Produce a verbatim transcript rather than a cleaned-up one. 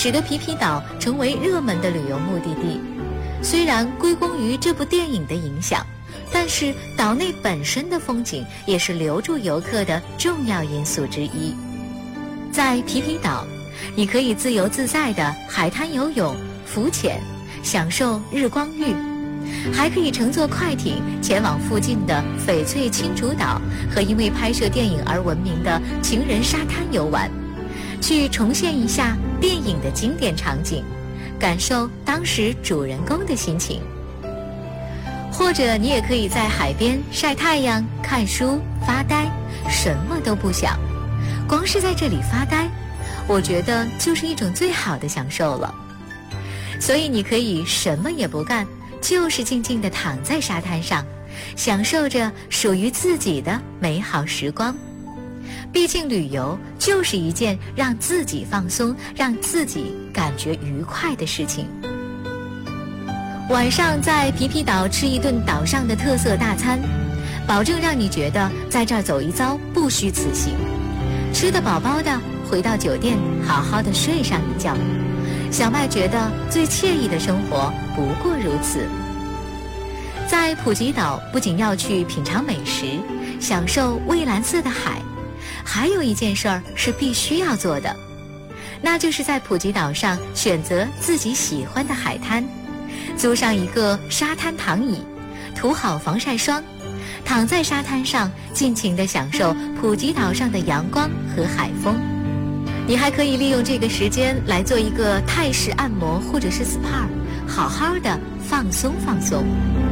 使得皮皮岛成为热门的旅游目的地。虽然归功于这部电影的影响，但是岛内本身的风景也是留住游客的重要因素之一。在皮皮岛，你可以自由自在地海滩游泳、浮潜，享受日光浴，还可以乘坐快艇前往附近的翡翠青竹岛和因为拍摄电影而闻名的情人沙滩游玩，去重现一下电影的经典场景，感受当时主人公的心情。或者你也可以在海边晒太阳、看书、发呆，什么都不想，光是在这里发呆，我觉得就是一种最好的享受了。所以你可以什么也不干，就是静静地躺在沙滩上，享受着属于自己的美好时光。毕竟旅游就是一件让自己放松、让自己感觉愉快的事情。晚上在皮皮岛吃一顿岛上的特色大餐，保证让你觉得在这儿走一遭不虚此行。吃得饱饱的，回到酒店好好的睡上一觉。小麦觉得最惬意的生活不过如此。在普吉岛不仅要去品尝美食，享受蔚蓝色的海，还有一件事儿是必须要做的，那就是在普吉岛上选择自己喜欢的海滩，租上一个沙滩躺椅，涂好防晒霜，躺在沙滩上尽情地享受普吉岛上的阳光和海风。你还可以利用这个时间来做一个泰式按摩或者是 S P A， 好好的放松放松。